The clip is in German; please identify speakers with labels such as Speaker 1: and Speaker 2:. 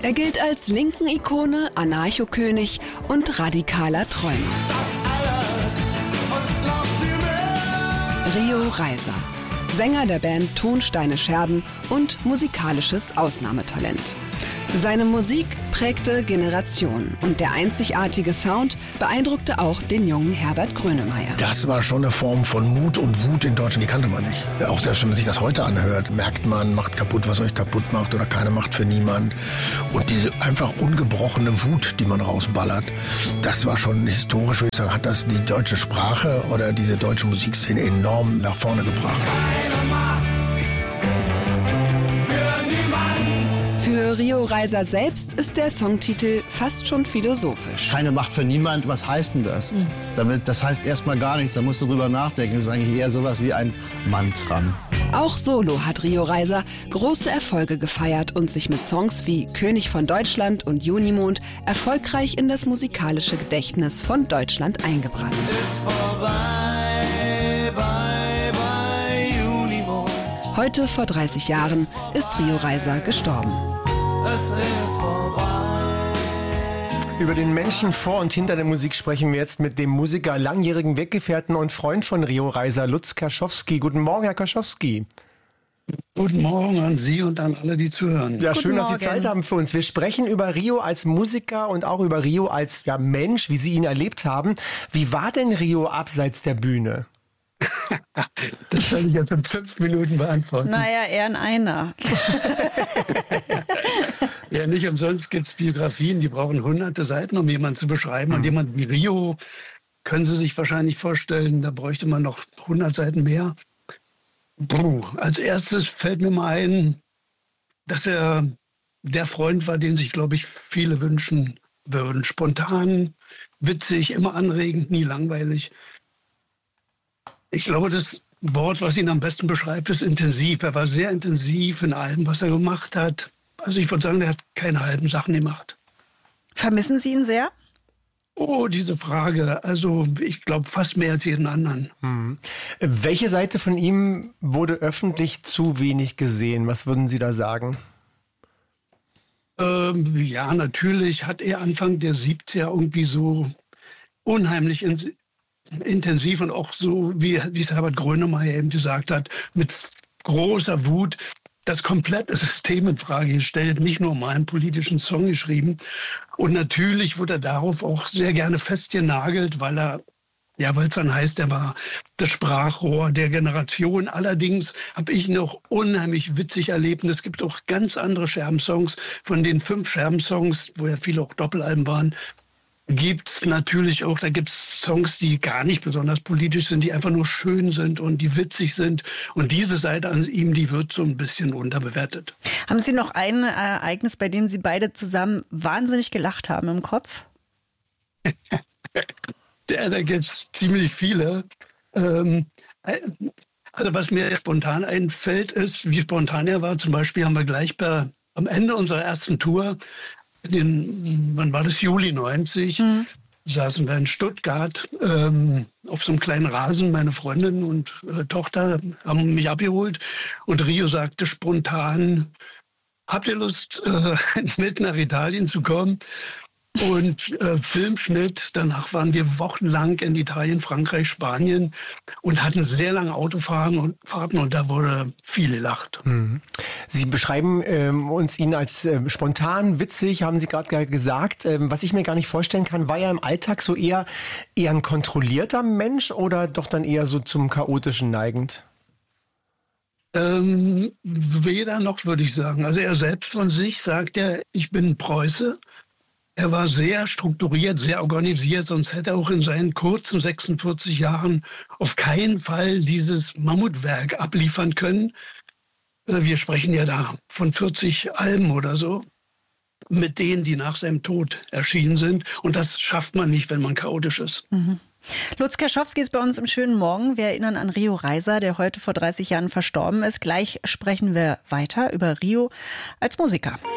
Speaker 1: Er gilt als Linken-Ikone, Anarchokönig und radikaler Träumer. Rio Reiser, Sänger der Band Tonsteine Scherben und musikalisches Ausnahmetalent. Seine Musik prägte Generationen und der einzigartige Sound beeindruckte auch den jungen Herbert Grönemeyer.
Speaker 2: Das war schon eine Form von Mut und Wut in Deutschland, die kannte man nicht. Auch selbst wenn man sich das heute anhört, merkt man, macht kaputt, was euch kaputt macht oder keine Macht für niemand. Und diese einfach ungebrochene Wut, die man rausballert, das war schon historisch, würde ich sagen, hat das die deutsche Sprache oder diese deutsche Musikszene enorm nach vorne gebracht.
Speaker 1: Für Rio Reiser selbst ist der Songtitel fast schon philosophisch.
Speaker 3: Keine Macht für niemand, was heißt denn das? Das heißt erstmal gar nichts, da musst du drüber nachdenken. Das ist eigentlich eher sowas wie ein Mantra.
Speaker 1: Auch solo hat Rio Reiser große Erfolge gefeiert und sich mit Songs wie König von Deutschland und Junimond erfolgreich in das musikalische Gedächtnis von Deutschland eingebrannt. Heute vor 30 Jahren ist Rio Reiser gestorben.
Speaker 4: Über den Menschen vor und hinter der Musik sprechen wir jetzt mit dem Musiker, langjährigen Weggefährten und Freund von Rio Reiser, Lutz Kerschowski. Guten Morgen, Herr Kerschowski.
Speaker 5: Guten Morgen an Sie und an alle, die zuhören.
Speaker 4: Ja,
Speaker 1: Guten
Speaker 4: schön, dass Sie
Speaker 1: Morgen.
Speaker 4: Zeit haben für uns. Wir sprechen über Rio als Musiker und auch über Rio als Mensch, wie Sie ihn erlebt haben. Wie war denn Rio abseits der Bühne?
Speaker 5: Das kann ich jetzt in 5 Minuten beantworten.
Speaker 6: Naja, eher in einer.
Speaker 5: Ja, nicht umsonst gibt es Biografien, die brauchen hunderte Seiten, um jemanden zu beschreiben. Und jemand wie Rio, können Sie sich wahrscheinlich vorstellen, da bräuchte man noch 100 Seiten mehr. Als erstes fällt mir mal ein, dass er der Freund war, den sich, glaube ich, viele wünschen würden. Spontan, witzig, immer anregend, nie langweilig. Ich glaube, das Wort, was ihn am besten beschreibt, ist intensiv. Er war sehr intensiv in allem, was er gemacht hat. Also ich würde sagen, er hat keine halben Sachen gemacht.
Speaker 6: Vermissen Sie ihn sehr?
Speaker 5: Oh, diese Frage. Also ich glaube fast mehr als jeden anderen.
Speaker 4: Welche Seite von ihm wurde öffentlich zu wenig gesehen? Was würden Sie da sagen?
Speaker 5: Ja, natürlich hat er Anfang der 70er irgendwie so unheimlich intensiv und auch so, wie es Herbert Grönemeyer eben gesagt hat, mit großer Wut das komplette System in Frage gestellt, nicht nur mal einen politischen Song geschrieben. Und natürlich wurde er darauf auch sehr gerne festgenagelt, weil es dann heißt, er war das Sprachrohr der Generation. Allerdings habe ich noch unheimlich witzig erlebt. Und es gibt auch ganz andere Scherbensongs. Von den 5 Scherbensongs, wo ja viele auch Doppelalben waren, gibt es natürlich auch, da gibt es Songs, die gar nicht besonders politisch sind, die einfach nur schön sind und die witzig sind. Und diese Seite an ihm, die wird so ein bisschen unterbewertet.
Speaker 6: Haben Sie noch ein Ereignis, bei dem Sie beide zusammen wahnsinnig gelacht haben im Kopf?
Speaker 5: Da gibt es ziemlich viele. Also was mir spontan einfällt, ist, wie spontan er war. Zum Beispiel haben wir gleich am Ende unserer ersten Tour, wann war das, Juli 90, saßen wir in Stuttgart auf so einem kleinen Rasen. Meine Freundin und Tochter haben mich abgeholt und Rio sagte spontan, habt ihr Lust, mit nach Italien zu kommen? Und Filmschnitt, danach waren wir wochenlang in Italien, Frankreich, Spanien und hatten sehr lange Autofahrten und da wurde viel gelacht.
Speaker 4: Sie beschreiben ihn als spontan, witzig, haben Sie gerade gesagt. Was ich mir gar nicht vorstellen kann, war er im Alltag so eher ein kontrollierter Mensch oder doch dann eher so zum Chaotischen neigend?
Speaker 5: Weder noch, würde ich sagen. Also er selbst von sich sagt ja, ich bin Preuße. Er war sehr strukturiert, sehr organisiert, sonst hätte er auch in seinen kurzen 46 Jahren auf keinen Fall dieses Mammutwerk abliefern können. Wir sprechen ja da von 40 Alben oder so, mit denen, die nach seinem Tod erschienen sind. Und das schafft man nicht, wenn man chaotisch ist.
Speaker 6: Lutz Kerschowski ist bei uns im schönen Morgen. Wir erinnern an Rio Reiser, der heute vor 30 Jahren verstorben ist. Gleich sprechen wir weiter über Rio als Musiker.